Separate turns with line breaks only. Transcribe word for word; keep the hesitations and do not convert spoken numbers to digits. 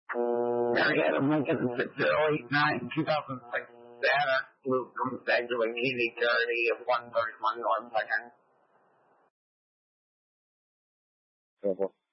I got to make it the late night in two thousand six. That Luke comes back to an easy journey of one verse, one North Second.